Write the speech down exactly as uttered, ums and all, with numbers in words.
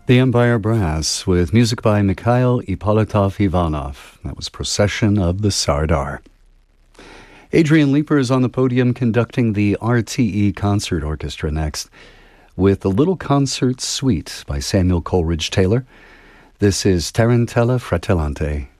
The Empire Brass with music by Mikhail Ippolitov-Ivanov. That was Procession of the Sardar. Adrian Leeper is on the podium conducting the R T E Concert Orchestra next with the Little Concert Suite by Samuel Coleridge Taylor. This is Tarantella Fratellante.